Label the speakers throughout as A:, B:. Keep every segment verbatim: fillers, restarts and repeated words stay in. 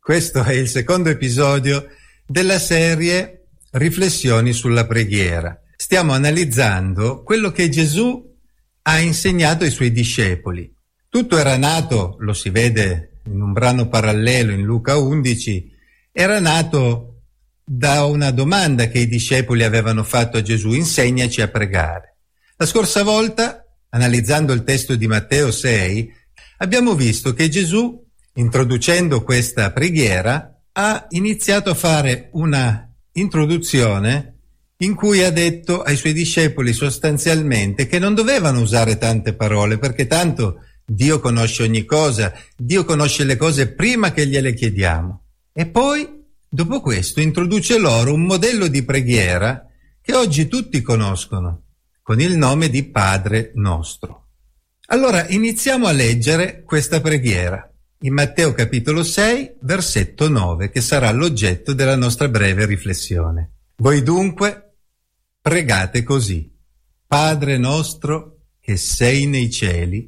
A: Questo è il secondo episodio della serie Riflessioni sulla preghiera. Stiamo analizzando quello che Gesù ha insegnato ai suoi discepoli. Tutto era nato, lo si vede in un brano parallelo in Luca undici, era nato da una domanda che i discepoli avevano fatto a Gesù: insegnaci a pregare. La scorsa volta, analizzando il testo di Matteo sei, abbiamo visto che Gesù, introducendo questa preghiera, ha iniziato a fare una introduzione in cui ha detto ai suoi discepoli sostanzialmente che non dovevano usare tante parole, perché tanto Dio conosce ogni cosa, Dio conosce le cose prima che gliele chiediamo. E poi, dopo questo, introduce loro un modello di preghiera che oggi tutti conoscono, con il nome di Padre nostro. Allora, iniziamo a leggere questa preghiera in Matteo capitolo sei, versetto nove, che sarà l'oggetto della nostra breve riflessione. Voi dunque pregate così: Padre nostro che sei nei cieli,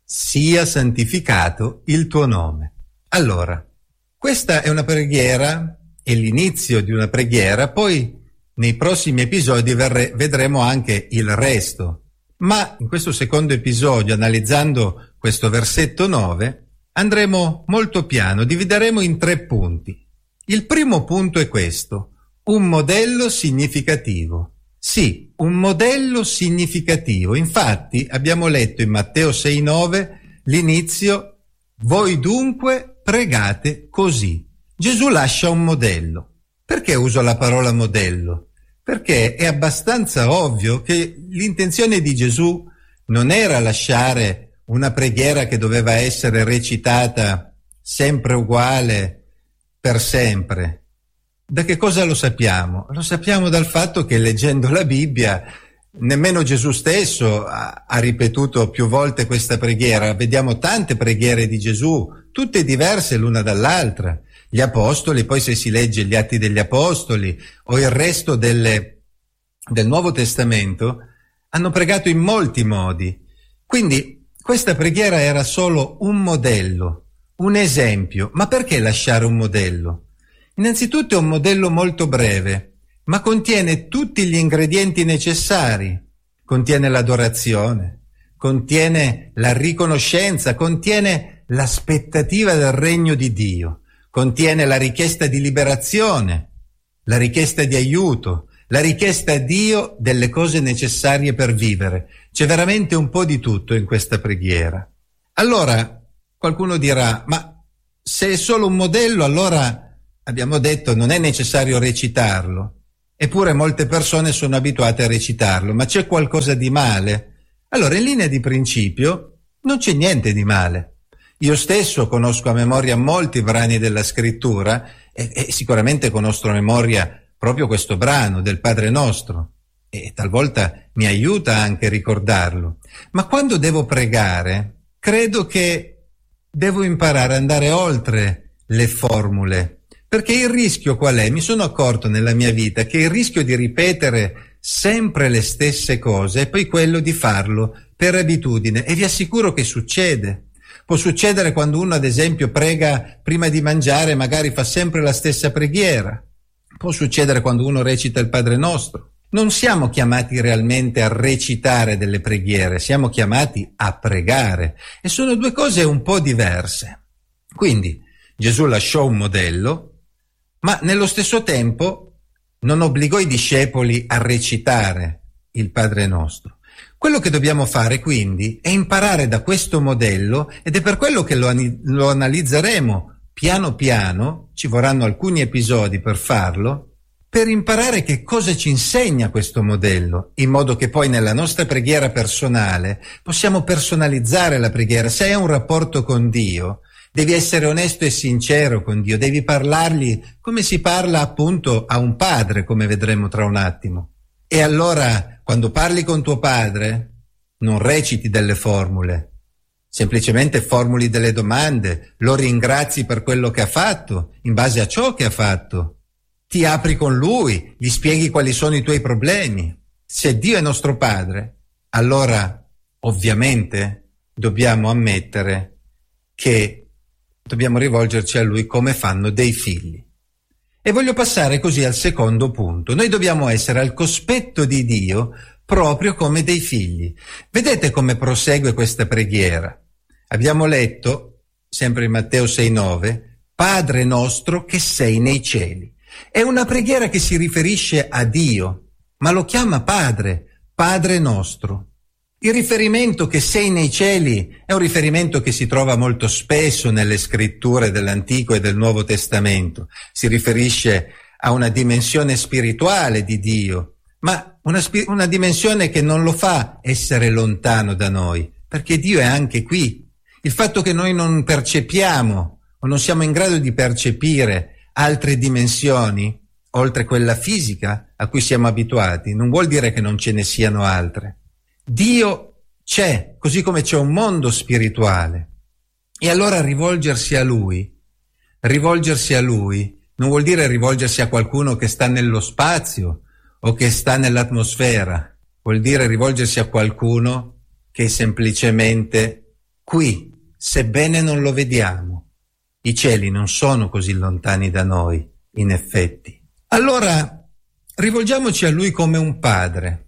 A: sia santificato il tuo nome. Allora, questa è una preghiera, è l'inizio di una preghiera, poi nei prossimi episodi verre, vedremo anche il resto. Ma in questo secondo episodio, analizzando questo versetto nove, andremo molto piano, divideremo in tre punti. Il primo punto è questo: un modello significativo. Sì, un modello significativo. Infatti abbiamo letto in Matteo sei nove l'inizio: voi dunque pregate così. Gesù lascia un modello. Perché uso la parola modello? Perché è abbastanza ovvio che l'intenzione di Gesù non era lasciare una preghiera che doveva essere recitata sempre uguale per sempre. Da che cosa lo sappiamo? Lo sappiamo dal fatto che, leggendo la Bibbia, nemmeno Gesù stesso ha, ha ripetuto più volte questa preghiera. Vediamo tante preghiere di Gesù, tutte diverse l'una dall'altra. Gli apostoli, poi se si legge gli Atti degli Apostoli o il resto delle, del Nuovo Testamento, hanno pregato in molti modi. Quindi questa preghiera era solo un modello, un esempio. Ma perché lasciare un modello? Innanzitutto è un modello molto breve, ma contiene tutti gli ingredienti necessari. Contiene l'adorazione, contiene la riconoscenza, contiene l'aspettativa del regno di Dio, contiene la richiesta di liberazione, la richiesta di aiuto, la richiesta a Dio delle cose necessarie per vivere. C'è veramente un po' di tutto in questa preghiera. Allora, qualcuno dirà: ma se è solo un modello, allora abbiamo detto non è necessario recitarlo. Eppure molte persone sono abituate a recitarlo. Ma c'è qualcosa di male? Allora, in linea di principio, non c'è niente di male. Io stesso conosco a memoria molti brani della Scrittura e, e sicuramente conosco a memoria proprio questo brano del Padre nostro, e talvolta mi aiuta anche a ricordarlo. Ma quando devo pregare, credo che devo imparare ad andare oltre le formule, perché il rischio qual è? Mi sono accorto nella mia vita che il rischio di ripetere sempre le stesse cose è poi quello di farlo per abitudine, e vi assicuro che succede. Può succedere quando uno, ad esempio, prega prima di mangiare, magari fa sempre la stessa preghiera. Può succedere quando uno recita il Padre nostro. Non siamo chiamati realmente a recitare delle preghiere, siamo chiamati a pregare. E sono due cose un po' diverse. Quindi Gesù lasciò un modello, ma nello stesso tempo non obbligò i discepoli a recitare il Padre nostro. Quello che dobbiamo fare quindi è imparare da questo modello, ed è per quello che lo, lo analizzeremo piano piano. Ci vorranno alcuni episodi per farlo, per imparare che cosa ci insegna questo modello, in modo che poi nella nostra preghiera personale possiamo personalizzare la preghiera. Se hai un rapporto con Dio, devi essere onesto e sincero con Dio, devi parlargli come si parla appunto a un padre, come vedremo tra un attimo. E allora, quando parli con tuo padre, non reciti delle formule, semplicemente formuli delle domande, lo ringrazi per quello che ha fatto, in base a ciò che ha fatto. Ti apri con lui, gli spieghi quali sono i tuoi problemi. Se Dio è nostro Padre, allora ovviamente dobbiamo ammettere che dobbiamo rivolgerci a Lui come fanno dei figli. E voglio passare così al secondo punto. Noi dobbiamo essere al cospetto di Dio proprio come dei figli. Vedete come prosegue questa preghiera? Abbiamo letto, sempre in Matteo sei nove, Padre nostro che sei nei cieli. È una preghiera che si riferisce a Dio, ma lo chiama Padre, Padre nostro. Il riferimento che sei nei cieli è un riferimento che si trova molto spesso nelle scritture dell'Antico e del Nuovo Testamento. Si riferisce a una dimensione spirituale di Dio, ma una, una dimensione che non lo fa essere lontano da noi, perché Dio è anche qui. Il fatto che noi non percepiamo o non siamo in grado di percepire altre dimensioni, oltre quella fisica a cui siamo abituati, non vuol dire che non ce ne siano altre. Dio c'è, così come c'è un mondo spirituale. E allora rivolgersi a Lui, rivolgersi a Lui non vuol dire rivolgersi a qualcuno che sta nello spazio o che sta nell'atmosfera, vuol dire rivolgersi a qualcuno che è semplicemente qui, sebbene non lo vediamo. I cieli non sono così lontani da noi, in effetti. Allora, rivolgiamoci a Lui come un padre.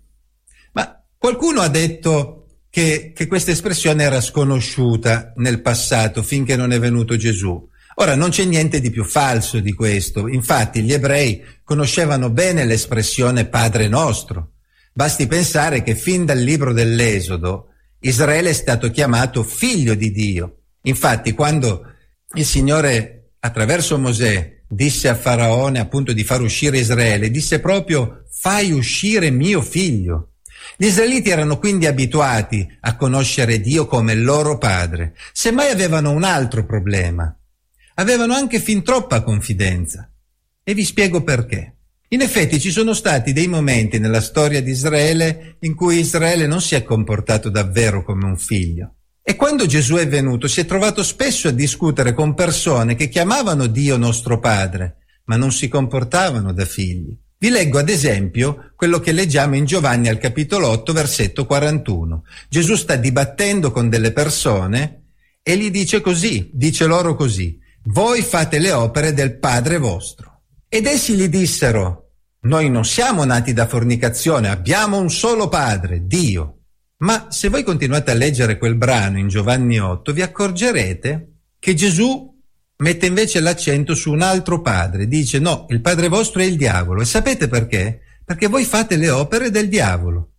A: Ma qualcuno ha detto che, che questa espressione era sconosciuta nel passato, finché non è venuto Gesù. Ora, non c'è niente di più falso di questo. Infatti, gli ebrei conoscevano bene l'espressione Padre nostro. Basti pensare che fin dal libro dell'Esodo, Israele è stato chiamato figlio di Dio. Infatti, quando il Signore, attraverso Mosè, disse a Faraone appunto di far uscire Israele, disse proprio fai uscire mio figlio. Gli israeliti erano quindi abituati a conoscere Dio come loro padre. Semmai avevano un altro problema. Avevano anche fin troppa confidenza. E vi spiego perché. In effetti ci sono stati dei momenti nella storia di Israele in cui Israele non si è comportato davvero come un figlio. E quando Gesù è venuto si è trovato spesso a discutere con persone che chiamavano Dio nostro Padre, ma non si comportavano da figli. Vi leggo ad esempio quello che leggiamo in Giovanni al capitolo otto, versetto quarantuno. Gesù sta dibattendo con delle persone e gli dice così, dice loro così: voi fate le opere del Padre vostro. Ed essi gli dissero: noi non siamo nati da fornicazione, abbiamo un solo Padre, Dio. Ma se voi continuate a leggere quel brano in Giovanni otto, vi accorgerete che Gesù mette invece l'accento su un altro padre. Dice no, il padre vostro è il diavolo. E sapete perché? Perché voi fate le opere del diavolo.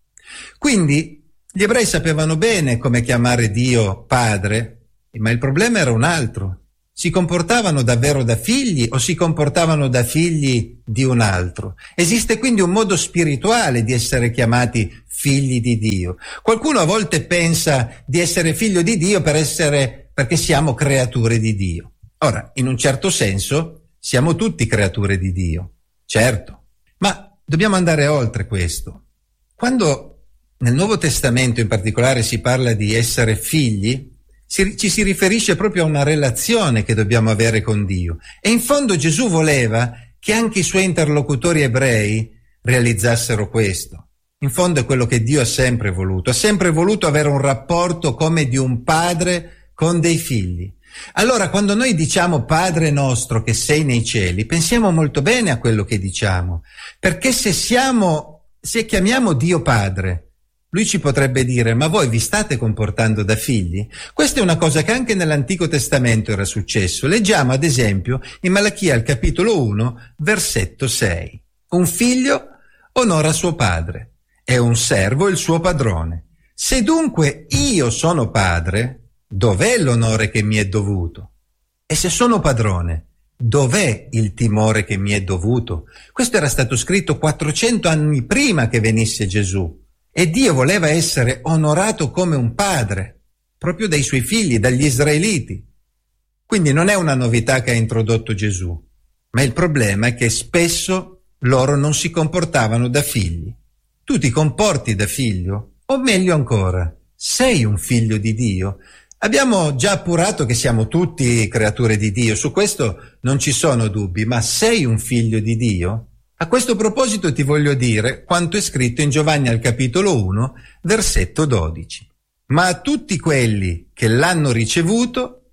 A: Quindi gli ebrei sapevano bene come chiamare Dio padre, ma il problema era un altro. Si comportavano davvero da figli o si comportavano da figli di un altro? Esiste quindi un modo spirituale di essere chiamati figli di Dio. Qualcuno a volte pensa di essere figlio di Dio per essere, perché siamo creature di Dio. Ora, in un certo senso, siamo tutti creature di Dio, certo, ma dobbiamo andare oltre questo. Quando nel Nuovo Testamento in particolare si parla di essere figli, si, ci si riferisce proprio a una relazione che dobbiamo avere con Dio. E in fondo Gesù voleva che anche i suoi interlocutori ebrei realizzassero questo. In fondo è quello che Dio ha sempre voluto. Ha sempre voluto avere un rapporto come di un padre con dei figli. Allora, quando noi diciamo Padre nostro che sei nei cieli, pensiamo molto bene a quello che diciamo. Perché se siamo, se chiamiamo Dio Padre, Lui ci potrebbe dire: ma voi vi state comportando da figli? Questa è una cosa che anche nell'Antico Testamento era successo. Leggiamo ad esempio in Malachia al capitolo uno, versetto sei. Un figlio onora suo padre e un servo il suo padrone. Se dunque io sono padre, dov'è l'onore che mi è dovuto? E se sono padrone, dov'è il timore che mi è dovuto? Questo era stato scritto quattrocento anni prima che venisse Gesù. E Dio voleva essere onorato come un padre, proprio dai suoi figli, dagli israeliti. Quindi non è una novità che ha introdotto Gesù, ma il problema è che spesso loro non si comportavano da figli. Tu ti comporti da figlio? O meglio ancora, sei un figlio di Dio? Abbiamo già appurato che siamo tutti creature di Dio, su questo non ci sono dubbi, ma sei un figlio di Dio? A questo proposito ti voglio dire quanto è scritto in Giovanni al capitolo uno, versetto dodici. Ma a tutti quelli che l'hanno ricevuto,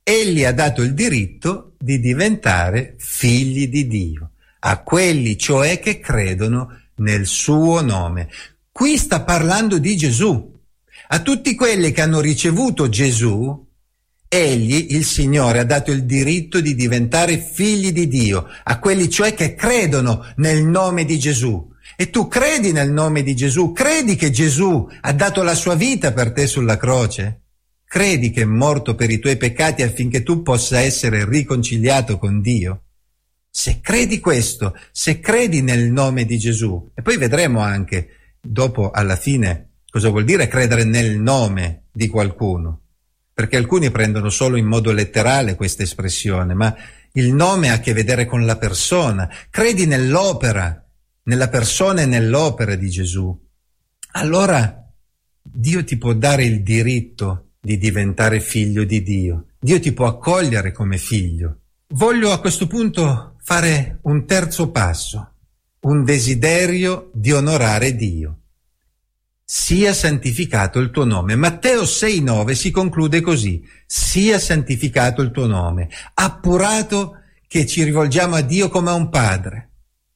A: Egli ha dato il diritto di diventare figli di Dio, a quelli cioè che credono nel suo nome. Qui sta parlando di Gesù. A tutti quelli che hanno ricevuto Gesù, egli, il Signore, ha dato il diritto di diventare figli di Dio, a quelli cioè che credono nel nome di Gesù. E tu credi nel nome di Gesù? Credi che Gesù ha dato la sua vita per te sulla croce? Credi che è morto per i tuoi peccati affinché tu possa essere riconciliato con Dio? Se credi questo, se credi nel nome di Gesù, e poi vedremo anche dopo alla fine cosa vuol dire credere nel nome di qualcuno, perché alcuni prendono solo in modo letterale questa espressione, ma il nome ha a che vedere con la persona. Credi nell'opera, nella persona e nell'opera di Gesù. Allora Dio ti può dare il diritto di diventare figlio di Dio. Dio ti può accogliere come figlio. Voglio a questo punto fare un terzo passo, un desiderio di onorare Dio. Sia santificato il tuo nome. Matteo sei nove si conclude così: sia santificato il tuo nome. Appurato che ci rivolgiamo a Dio come a un padre,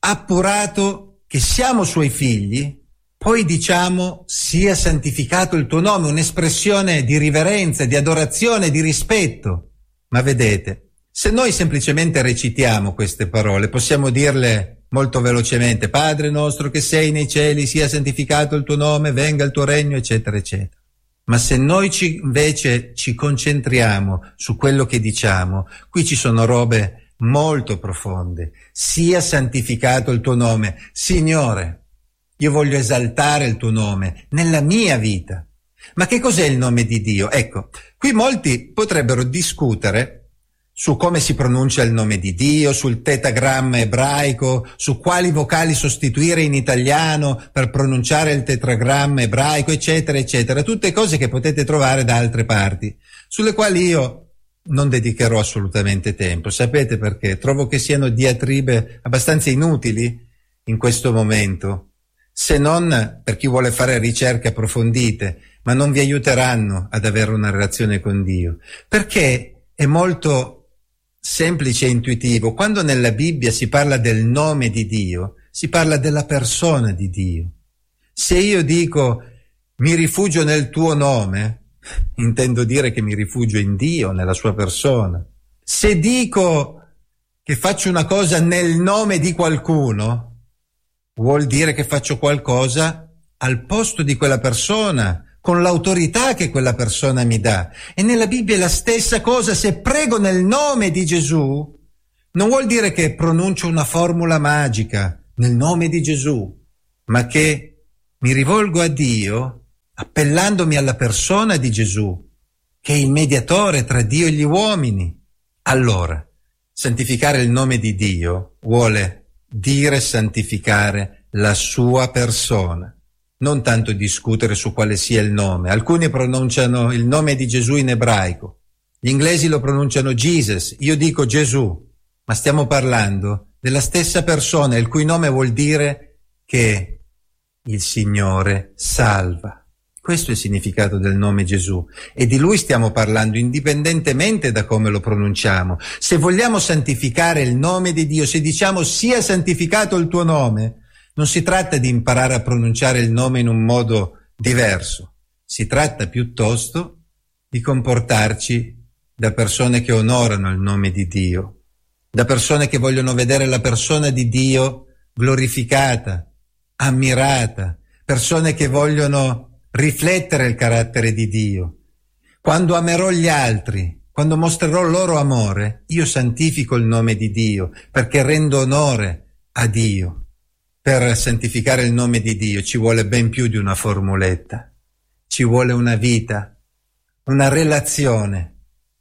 A: appurato che siamo suoi figli, poi diciamo sia santificato il tuo nome, un'espressione di riverenza, di adorazione, di rispetto. Ma vedete, se noi semplicemente recitiamo queste parole, possiamo dirle molto velocemente: Padre nostro che sei nei cieli, sia santificato il tuo nome, venga il tuo regno, eccetera, eccetera. Ma se noi ci, invece ci concentriamo su quello che diciamo, qui ci sono robe molto profonde. Sia santificato il tuo nome. Signore, io voglio esaltare il tuo nome nella mia vita. Ma che cos'è il nome di Dio? Ecco, qui molti potrebbero discutere su come si pronuncia il nome di Dio, sul tetagramma ebraico, su quali vocali sostituire in italiano per pronunciare il tetragramma ebraico, eccetera, eccetera. Tutte cose che potete trovare da altre parti, sulle quali io non dedicherò assolutamente tempo. Sapete perché? Trovo che siano diatribe abbastanza inutili in questo momento, se non per chi vuole fare ricerche approfondite, ma non vi aiuteranno ad avere una relazione con Dio, perché è molto semplice e intuitivo. Quando nella Bibbia si parla del nome di Dio, si parla della persona di Dio. Se io dico mi rifugio nel tuo nome, intendo dire che mi rifugio in Dio, nella sua persona. Se dico che faccio una cosa nel nome di qualcuno, vuol dire che faccio qualcosa al posto di quella persona, con l'autorità che quella persona mi dà. E nella Bibbia è la stessa cosa. Se prego nel nome di Gesù, non vuol dire che pronuncio una formula magica nel nome di Gesù, ma che mi rivolgo a Dio appellandomi alla persona di Gesù, che è il mediatore tra Dio e gli uomini. Allora, santificare il nome di Dio vuole dire santificare la sua persona. Non tanto discutere su quale sia il nome. Alcuni pronunciano il nome di Gesù in ebraico, gli inglesi lo pronunciano Jesus, io dico Gesù, ma stiamo parlando della stessa persona, il cui nome vuol dire che il Signore salva. Questo è il significato del nome Gesù, e di Lui stiamo parlando indipendentemente da come lo pronunciamo. Se vogliamo santificare il nome di Dio, se diciamo sia santificato il tuo nome, non si tratta di imparare a pronunciare il nome in un modo diverso, si tratta piuttosto di comportarci da persone che onorano il nome di Dio, da persone che vogliono vedere la persona di Dio glorificata, ammirata, persone che vogliono riflettere il carattere di Dio. Quando amerò gli altri, quando mostrerò loro amore, io santifico il nome di Dio, perché rendo onore a Dio. Per santificare il nome di Dio ci vuole ben più di una formuletta, ci vuole una vita, una relazione.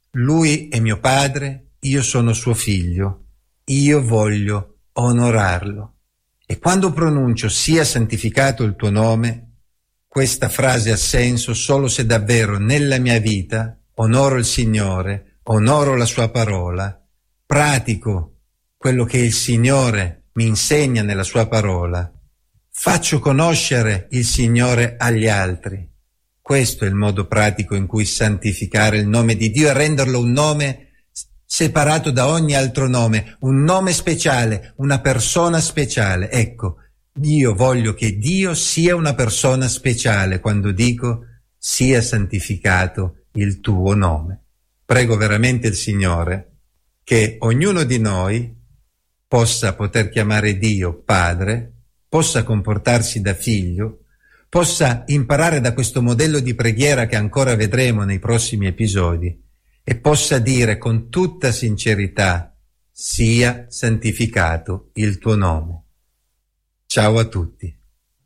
A: Lui è mio padre, io sono suo figlio, io voglio onorarlo. E quando pronuncio sia santificato il tuo nome, questa frase ha senso solo se davvero nella mia vita onoro il Signore, onoro la sua parola, pratico quello che il Signore mi insegna nella sua parola, faccio conoscere il Signore agli altri. Questo è il modo pratico in cui santificare il nome di Dio e renderlo un nome separato da ogni altro nome, un nome speciale, una persona speciale. Ecco, io voglio che Dio sia una persona speciale quando dico sia santificato il tuo nome. Prego veramente il Signore che ognuno di noi possa poter chiamare Dio Padre, possa comportarsi da figlio, possa imparare da questo modello di preghiera che ancora vedremo nei prossimi episodi e possa dire con tutta sincerità: sia santificato il tuo nome. Ciao a tutti.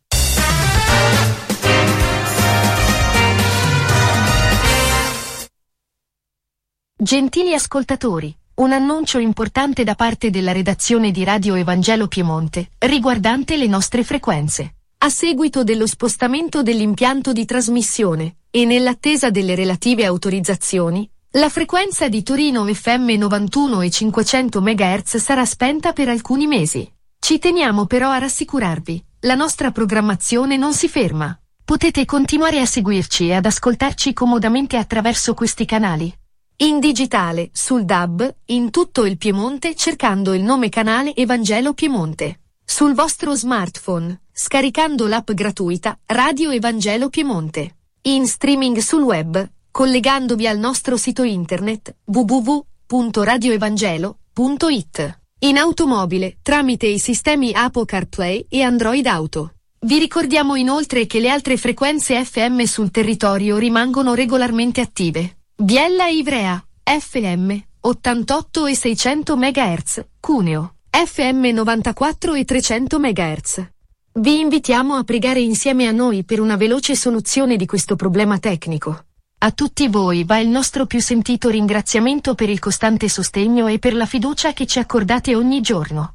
B: Gentili ascoltatori, un annuncio importante da parte della redazione di Radio Evangelo Piemonte, riguardante le nostre frequenze. A seguito dello spostamento dell'impianto di trasmissione, e nell'attesa delle relative autorizzazioni, la frequenza di Torino F M novantuno e cinquecento megahertz sarà spenta per alcuni mesi. Ci teniamo però a rassicurarvi, la nostra programmazione non si ferma. Potete continuare a seguirci e ad ascoltarci comodamente attraverso questi canali. In digitale, sul D A B, in tutto il Piemonte cercando il nome canale Evangelo Piemonte. Sul vostro smartphone, scaricando l'app gratuita Radio Evangelo Piemonte. In streaming sul web, collegandovi al nostro sito internet w w w punto radio evangelo punto i t. In automobile, tramite i sistemi Apple CarPlay e Android Auto. Vi ricordiamo inoltre che le altre frequenze F M sul territorio rimangono regolarmente attive. Biella e Ivrea, F M, ottantotto e seicento megahertz, Cuneo, F M novantaquattro e trecento megahertz. Vi invitiamo a pregare insieme a noi per una veloce soluzione di questo problema tecnico. A tutti voi va il nostro più sentito ringraziamento per il costante sostegno e per la fiducia che ci accordate ogni giorno.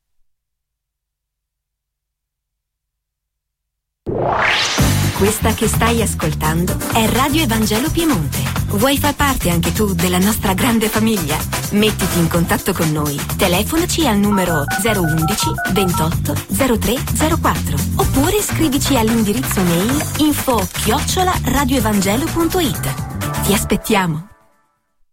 C: Questa che stai ascoltando è Radio Evangelo Piemonte. Vuoi far parte anche tu della nostra grande famiglia? Mettiti in contatto con noi. Telefonaci al numero zero undici ventotto zero tre zero quattro oppure scrivici all'indirizzo mail info chiocciola radioevangelo punto it. Ti aspettiamo.